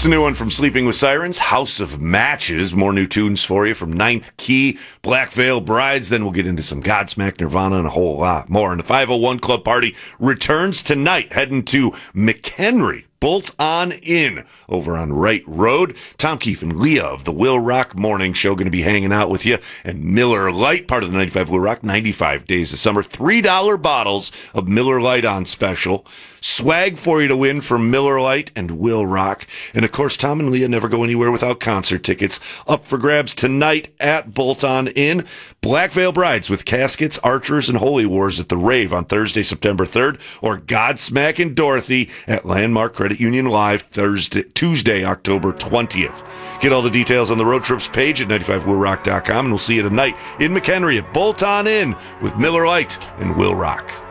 It's a new one from Sleeping with Sirens, House of Matches. More new tunes for you from Ninth Key, Black Veil Brides. Then we'll get into some Godsmack, Nirvana, and a whole lot more. And the 501 Club Party returns tonight, heading to McHenry. Bolt on in over on Wright Road. Tom Keefe and Leah of the Will Rock Morning Show going to be hanging out with you. And Miller Lite, part of the 95 Will Rock, 95 Days of Summer. $3 bottles of Miller Lite on special. Swag for you to win from Miller Lite and Will Rock. And, of course, Tom and Leah never go anywhere without concert tickets. Up for grabs tonight at Bolt on In. Black Veil Brides with Caskets, Archers, and Holy Wars at the Rave on Thursday, September 3rd. Or Godsmack and Dorothy at Landmark Credit Union Live Tuesday, October 20th. Get all the details on the road trips page at 95willrock.com, and we'll see you tonight in McHenry at Bolt on In with Miller Lite and Will Rock.